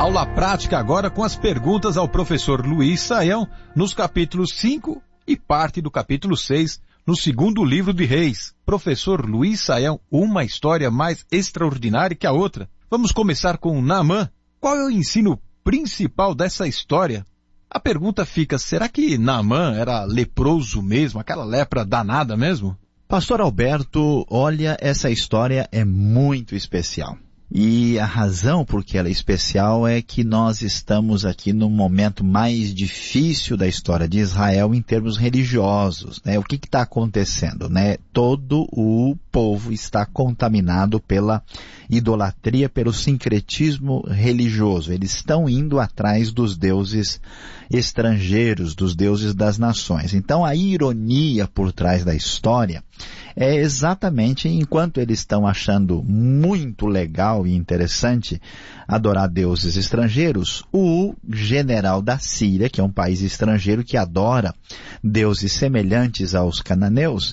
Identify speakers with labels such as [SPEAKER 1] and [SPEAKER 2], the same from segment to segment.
[SPEAKER 1] Aula prática agora com as perguntas ao professor Luiz Saião nos capítulos 5 e parte do capítulo 6 no segundo livro de Reis. Professor Luiz Saião, uma história mais extraordinária que a outra. Vamos começar com Naamã. Qual é o ensino principal dessa história? A pergunta fica, será que Naamã era leproso mesmo, aquela lepra danada mesmo?
[SPEAKER 2] Pastor Alberto, olha, essa história é muito especial. E a razão por que ela é especial é que nós estamos aqui no momento mais difícil da história de Israel em termos religiosos, né? O que está acontecendo, né? Todo o povo está contaminado pela idolatria, pelo sincretismo religioso. Eles estão indo atrás dos deuses estrangeiros, dos deuses das nações. Então a ironia por trás da história é exatamente enquanto eles estão achando muito legal e interessante adorar deuses estrangeiros, o general da Síria, que é um país estrangeiro que adora deuses semelhantes aos cananeus,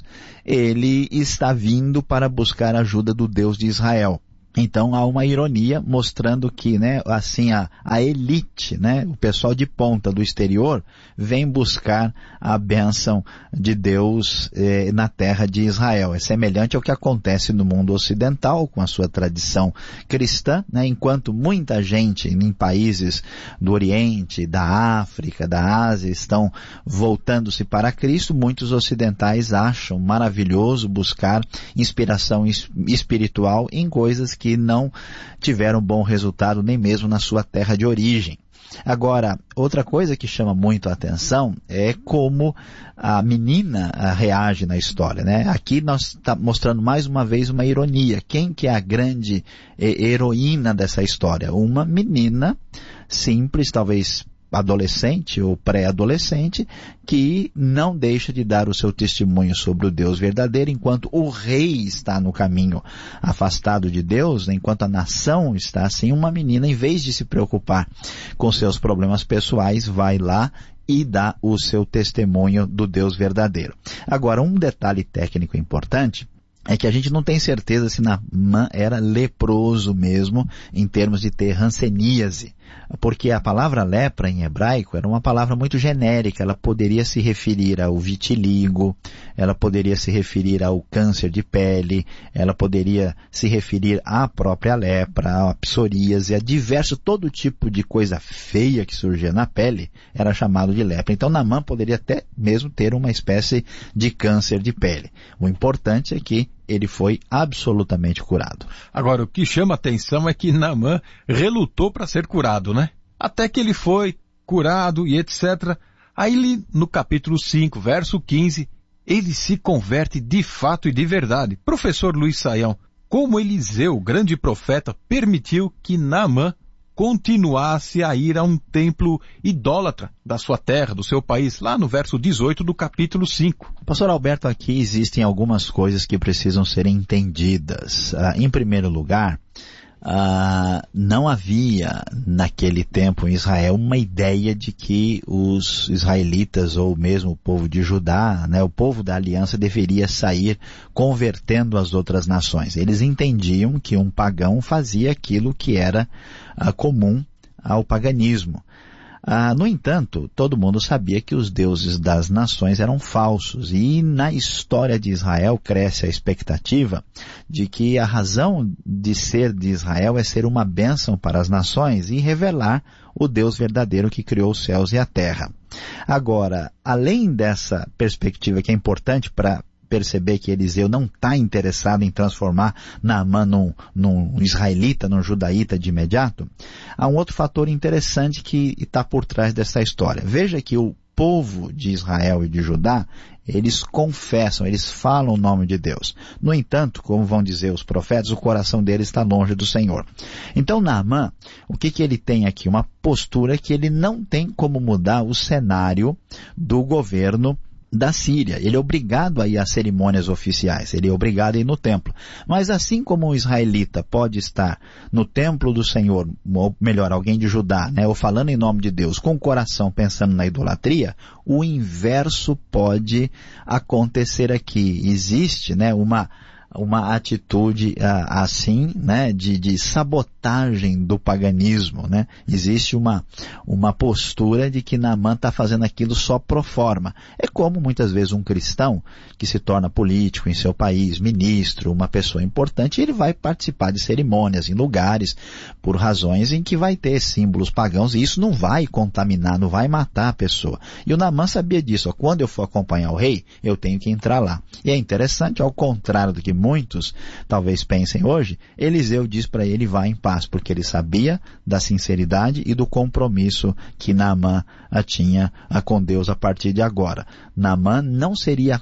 [SPEAKER 2] ele está vindo para buscar a ajuda do Deus de Israel. Então há uma ironia mostrando que, né, assim, a elite, né, o pessoal de ponta do exterior vem buscar a bênção de Deus na terra de Israel. É semelhante ao que acontece no mundo ocidental com a sua tradição cristã, né, enquanto muita gente em países do Oriente, da África, da Ásia estão voltando-se para Cristo, muitos ocidentais acham maravilhoso buscar inspiração espiritual em coisas que não tiveram bom resultado nem mesmo na sua terra de origem. Agora, outra coisa que chama muito a atenção é como a menina reage na história, né? Aqui nós estamos mostrando mais uma vez uma ironia. Quem que é a grande heroína dessa história? Uma menina simples, talvez adolescente ou pré-adolescente, que não deixa de dar o seu testemunho sobre o Deus verdadeiro, enquanto o rei está no caminho afastado de Deus, enquanto a nação está assim, uma menina, em vez de se preocupar com seus problemas pessoais, vai lá e dá o seu testemunho do Deus verdadeiro. Agora, um detalhe técnico importante é que a gente não tem certeza se Naamã era leproso mesmo, em termos de ter hanseníase, porque a palavra lepra em hebraico era uma palavra muito genérica, ela poderia se referir ao vitiligo, ela poderia se referir ao câncer de pele, ela poderia se referir à própria lepra, à psoríase, a diverso, todo tipo de coisa feia que surgia na pele era chamado de lepra. Então Naamã poderia até mesmo ter uma espécie de câncer de pele. O importante é que ele foi absolutamente curado.
[SPEAKER 1] Agora, o que chama atenção é que Naamã relutou para ser curado, né? Até que ele foi curado e etc. Aí, no capítulo 5, verso 15, ele se converte de fato e de verdade. Professor Luiz Saião, como Eliseu, grande profeta, permitiu que Naamã continuasse a ir a um templo idólatra da sua terra, do seu país, lá no verso 18 do capítulo 5.
[SPEAKER 2] Pastor Alberto, aqui existem algumas coisas que precisam ser entendidas. Em primeiro lugar, não havia naquele tempo em Israel uma ideia de que os israelitas ou mesmo o povo de Judá, né, o povo da aliança deveria sair convertendo as outras nações. Eles entendiam que um pagão fazia aquilo que era comum ao paganismo. No entanto, todo mundo sabia que os deuses das nações eram falsos e na história de Israel cresce a expectativa de que a razão de ser de Israel é ser uma bênção para as nações e revelar o Deus verdadeiro que criou os céus e a terra. Agora, além dessa perspectiva que é importante para perceber que Eliseu não está interessado em transformar Naamã num israelita, num judaíta de imediato, há um outro fator interessante que está por trás dessa história. Veja que o povo de Israel e de Judá, eles confessam, eles falam o nome de Deus. No entanto, como vão dizer os profetas, o coração deles está longe do Senhor. Então Naamã, o que ele tem aqui? Uma postura que ele não tem como mudar o cenário do governo da Síria. Ele é obrigado a ir às cerimônias oficiais, ele é obrigado a ir no templo. Mas assim como um israelita pode estar no templo do Senhor, ou melhor, alguém de Judá, né, ou falando em nome de Deus, com o coração pensando na idolatria, o inverso pode acontecer aqui. Existe, né, uma atitude assim, né, de sabotagem do paganismo, né? Existe uma postura de que Naamã está fazendo aquilo só pro forma. É como muitas vezes um cristão que se torna político em seu país, ministro, uma pessoa importante, ele vai participar de cerimônias em lugares por razões em que vai ter símbolos pagãos, e isso não vai contaminar, não vai matar a pessoa. E o Naamã sabia disso. Quando eu for acompanhar o rei, eu tenho que entrar lá. E é interessante, ao contrário do que muitos talvez pensem hoje, Eliseu diz para ele: vá em paz, porque ele sabia da sinceridade e do compromisso que Naamã tinha com Deus a partir de agora. Naamã não seria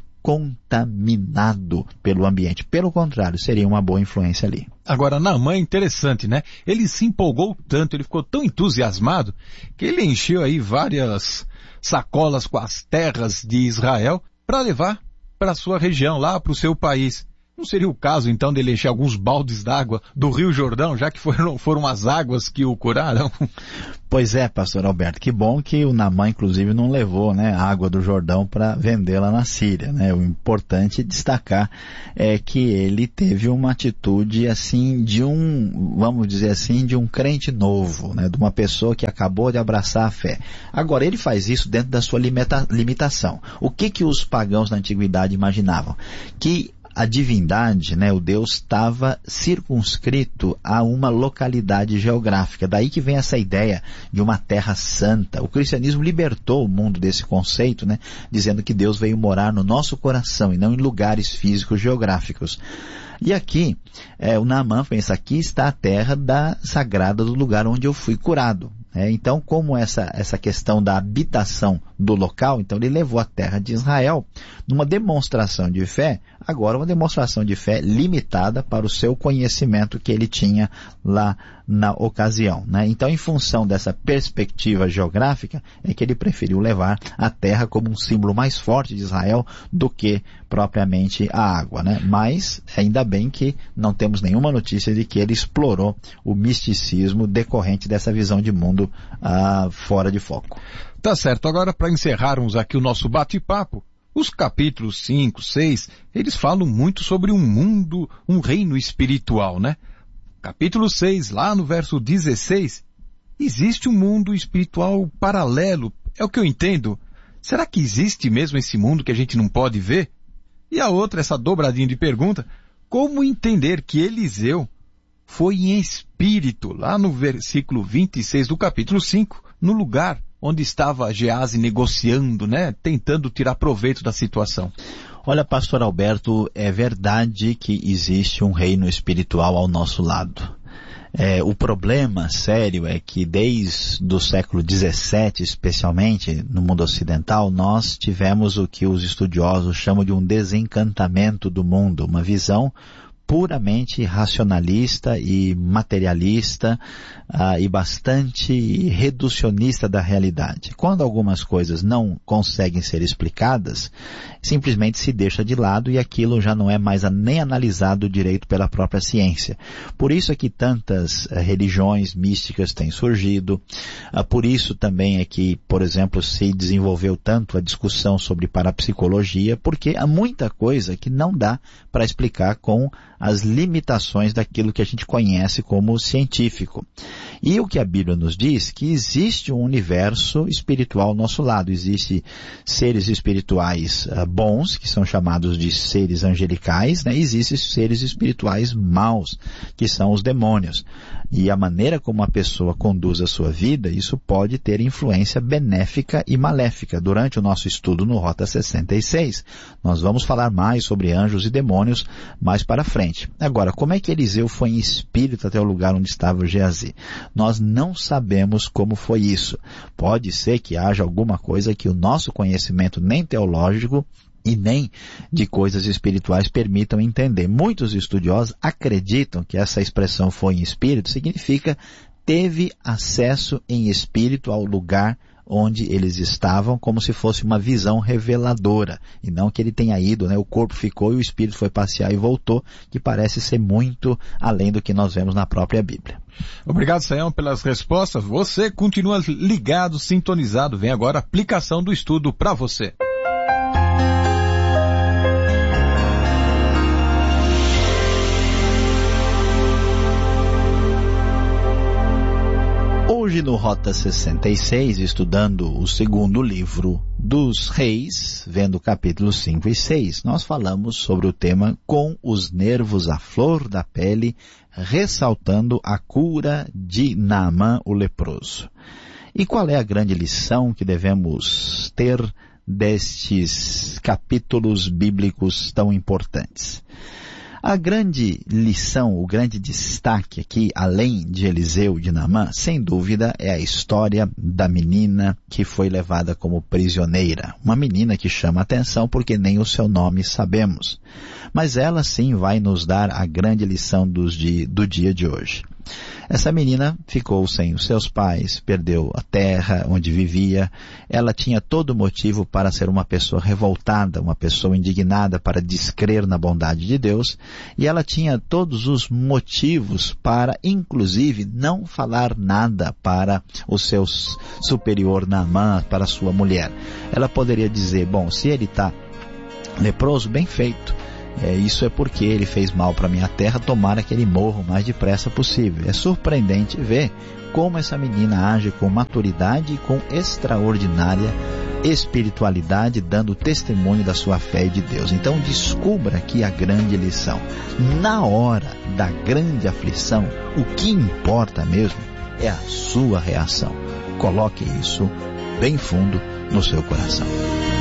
[SPEAKER 2] contaminado pelo ambiente, pelo contrário, seria uma boa influência ali.
[SPEAKER 1] Agora, Naamã é interessante, né? Ele se empolgou tanto, ele ficou tão entusiasmado, que ele encheu aí várias sacolas com as terras de Israel para levar para a sua região, lá para o seu país. Não seria o caso, então, dele encher alguns baldes d'água do Rio Jordão, já que foram as águas que o curaram?
[SPEAKER 2] Pois é, pastor Alberto, que bom que o Naamã, inclusive, não levou, né, a água do Jordão para vendê-la na Síria, né? O importante destacar é que ele teve uma atitude, assim, vamos dizer assim, de um crente novo, né? De uma pessoa que acabou de abraçar a fé. Agora, ele faz isso dentro da sua limitação. O que os pagãos na antiguidade imaginavam? Que a divindade, né, o Deus, estava circunscrito a uma localidade geográfica. Daí que vem essa ideia de uma terra santa. O cristianismo libertou o mundo desse conceito, né, dizendo que Deus veio morar no nosso coração e não em lugares físicos geográficos. E aqui, o Naamã pensa: aqui está a terra sagrada do lugar onde eu fui curado. Então, como essa questão da habitação do local, então ele levou a terra de Israel numa demonstração de fé, agora uma demonstração de fé limitada para o seu conhecimento que ele tinha lá na ocasião, né? Então, em função dessa perspectiva geográfica, é que ele preferiu levar a terra como um símbolo mais forte de Israel do que propriamente a água, né? Mas, ainda bem que não temos nenhuma notícia de que ele explorou o misticismo decorrente dessa visão de mundo fora de foco.
[SPEAKER 1] Tá certo. Agora, para encerrarmos aqui o nosso bate-papo, os capítulos 5, 6, eles falam muito sobre um mundo, um reino espiritual, né? Capítulo 6, lá no verso 16, existe um mundo espiritual paralelo, é o que eu entendo. Será que existe mesmo esse mundo que a gente não pode ver? E a outra, essa dobradinha de pergunta: como entender que Eliseu foi em espírito, lá no versículo 26 do capítulo 5, no lugar onde estava Geazi negociando, né, tentando tirar proveito da situação?
[SPEAKER 2] Olha, pastor Alberto, é verdade que existe um reino espiritual ao nosso lado. O problema sério é que desde o século XVII, especialmente no mundo ocidental, nós tivemos o que os estudiosos chamam de um desencantamento do mundo, uma visão puramente racionalista e materialista e bastante reducionista da realidade. Quando algumas coisas não conseguem ser explicadas, simplesmente se deixa de lado e aquilo já não é mais nem analisado direito pela própria ciência. Por isso é que tantas religiões místicas têm surgido, por isso também é que, por exemplo, se desenvolveu tanto a discussão sobre parapsicologia, porque há muita coisa que não dá para explicar com as limitações daquilo que a gente conhece como científico. E o que a Bíblia nos diz, que existe um universo espiritual ao nosso lado. Existem seres espirituais bons, que são chamados de seres angelicais, né? Existem seres espirituais maus, que são os demônios. E a maneira como a pessoa conduz a sua vida, isso pode ter influência benéfica e maléfica. Durante o nosso estudo no Rota 66, nós vamos falar mais sobre anjos e demônios mais para frente. Agora, como é que Eliseu foi em espírito até o lugar onde estava Geazi? Nós não sabemos como foi isso. Pode ser que haja alguma coisa que o nosso conhecimento nem teológico e nem de coisas espirituais permitam entender. Muitos estudiosos acreditam que essa expressão foi em espírito significa teve acesso em espírito ao lugar onde eles estavam, como se fosse uma visão reveladora, e não que ele tenha ido, né? O corpo ficou e o espírito foi passear e voltou, que parece ser muito além do que nós vemos na própria Bíblia.
[SPEAKER 1] Obrigado, Sayão, pelas respostas. Você continua ligado, sintonizado. Vem agora a aplicação do estudo para você.
[SPEAKER 2] Hoje no Rota 66, estudando o segundo livro dos Reis, vendo capítulos 5 e 6, nós falamos sobre o tema com os nervos à flor da pele, ressaltando a cura de Naamã o leproso. E qual é a grande lição que devemos ter destes capítulos bíblicos tão importantes? A grande lição, o grande destaque aqui, além de Eliseu e de Naamã, sem dúvida, é a história da menina que foi levada como prisioneira. Uma menina que chama a atenção porque nem o seu nome sabemos. Mas ela sim vai nos dar a grande lição do dia de hoje. Essa menina ficou sem os seus pais, perdeu a terra onde vivia. Ela tinha todo motivo para ser uma pessoa revoltada, uma pessoa indignada, para descrer na bondade de Deus. E ela tinha todos os motivos para, inclusive, não falar nada para o seu superior Naamã, para sua mulher. Ela poderia dizer, bom, se ele está leproso, bem feito. Isso é porque ele fez mal para minha terra, tomara que ele morra o mais depressa possível. É surpreendente ver como essa menina age com maturidade e com extraordinária espiritualidade, dando testemunho da sua fé e de Deus. Então descubra aqui a grande lição. Na hora da grande aflição, o que importa mesmo é a sua reação. Coloque isso bem fundo no seu coração.